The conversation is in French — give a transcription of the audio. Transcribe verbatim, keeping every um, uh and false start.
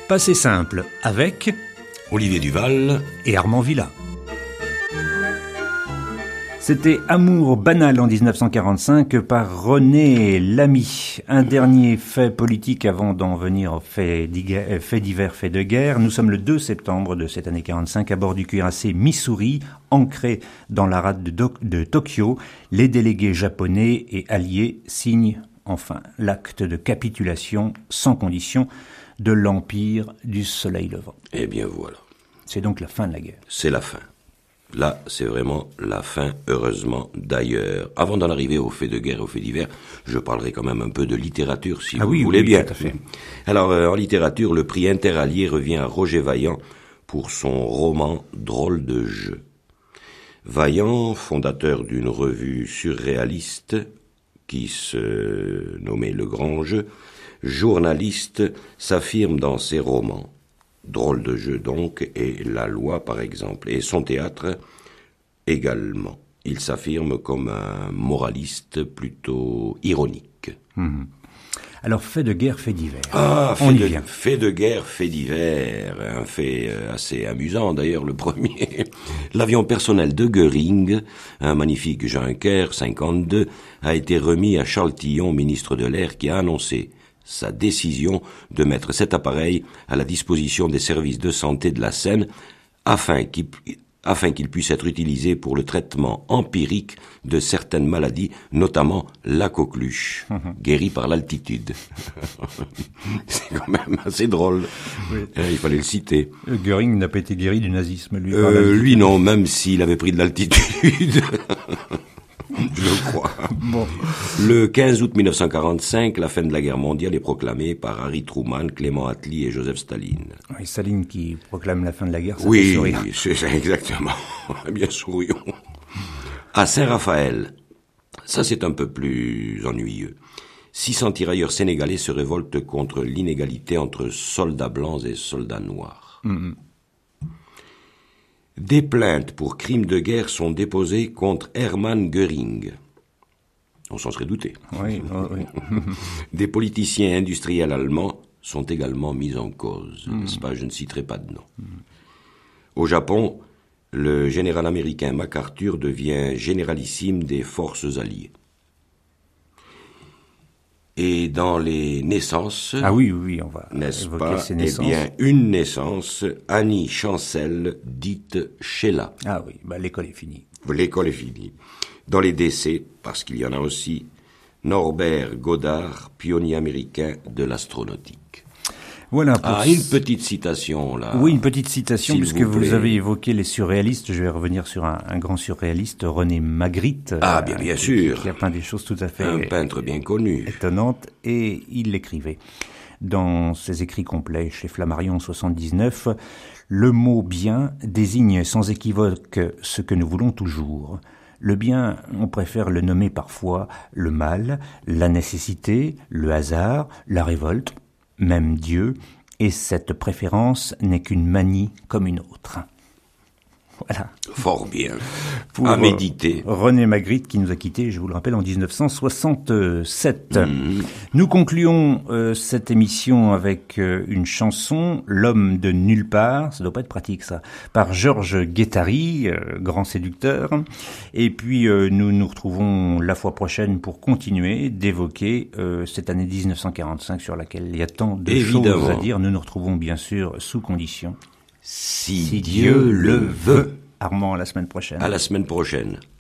Passé simple avec Olivier Duval et Armand Villa. C'était Amour banal en dix-neuf cent quarante-cinq par René Lamy. Un dernier fait politique avant d'en venir aux faits divers, faits divers, faits de guerre. Nous sommes le deux septembre de cette année quarante-cinq à bord du cuirassé Missouri, ancré dans la rade de, Do- de Tokyo. Les délégués japonais et alliés signent enfin l'acte de capitulation sans condition de l'Empire du Soleil Levant. Eh bien voilà. C'est donc la fin de la guerre. C'est la fin. Là, c'est vraiment la fin, heureusement, d'ailleurs. Avant d'en arriver aux faits de guerre et aux faits divers, je parlerai quand même un peu de littérature, si ah vous oui, voulez oui, bien. Tout à fait. Alors, euh, en littérature, le prix interallié revient à Roger Vaillant pour son roman « Drôle de jeu ». Vaillant, fondateur d'une revue surréaliste qui se nommait Le Grand Jeu, journaliste, s'affirme dans ses romans. Drôle de jeu donc, et La Loi par exemple, et son théâtre également. Il s'affirme comme un moraliste plutôt ironique. Mmh. Alors, fait de guerre, fait divers. Ah, On fait y de, vient. fait de guerre, fait divers. Un fait assez amusant d'ailleurs, le premier. L'avion personnel de Göring, un magnifique Junker cinquante-deux, a été remis à Charles Tillon, ministre de l'Air, qui a annoncé sa décision de mettre cet appareil à la disposition des services de santé de la Seine afin qu'il, afin qu'il puisse être utilisé pour le traitement empirique de certaines maladies, notamment la coqueluche, mmh. guérie par l'altitude. C'est quand même assez drôle. Oui. Il fallait le citer. Göring n'a pas été guéri du nazisme, lui. Euh, lui non, même s'il avait pris de l'altitude. Je crois. Bon. Le quinze août mille neuf cent quarante-cinq, la fin de la guerre mondiale est proclamée par Harry Truman, Clément Attlee et Joseph Staline. Oui, Staline qui proclame la fin de la guerre, ça oui, fait sourire. Oui, c'est ça, exactement. Bien sourions. À Saint-Raphaël, ça c'est un peu plus ennuyeux. six cents tirailleurs sénégalais se révoltent contre l'inégalité entre soldats blancs et soldats noirs. Mm-hmm. Des plaintes pour crimes de guerre sont déposées contre Hermann Göring. On s'en serait douté. Oui, oh, oui. Des politiciens industriels allemands sont également mis en cause. Mm. N'est-ce pas? Je ne citerai pas de nom. Mm. Au Japon, le général américain MacArthur devient généralissime des forces alliées. Et dans les naissances, ah oui, oui, on va n'est-ce évoquer pas, ces naissances. Eh bien, une naissance, Annie Chancel, dite Sheila. Ah oui, bah l'école est finie. L'école est finie. Dans les décès, parce qu'il y en a aussi, Norbert Goddard, pionnier américain de l'astronautique. Voilà. Pour ah, une petite citation, là. Oui, une petite citation, puisque vous, vous avez évoqué les surréalistes. Je vais revenir sur un, un grand surréaliste, René Magritte. Ah, bien, bien euh, sûr. Qui, qui a peint des choses tout à fait... Un peintre bien connu. Étonnantes, et il l'écrivait. Dans ses écrits complets, chez Flammarion en soixante-dix-neuf, le mot « bien » désigne sans équivoque ce que nous voulons toujours. Le bien, on préfère le nommer parfois le mal, la nécessité, le hasard, la révolte, même Dieu, et cette préférence n'est qu'une manie comme une autre. Voilà. Fort bien. Pour à méditer. René Magritte qui nous a quittés, je vous le rappelle, en dix-neuf cent soixante-sept. Mmh. Nous concluons euh, cette émission avec euh, une chanson, L'homme de nulle part, ça doit pas être pratique ça, par Georges Guettari, euh, grand séducteur. Et puis euh, nous nous retrouvons la fois prochaine pour continuer d'évoquer euh, cette année dix-neuf cent quarante-cinq sur laquelle il y a tant de Évidemment. choses à dire. Nous nous retrouvons bien sûr sous condition. Si, Si Dieu, Dieu le veut. Armand, à la semaine prochaine. À la semaine prochaine.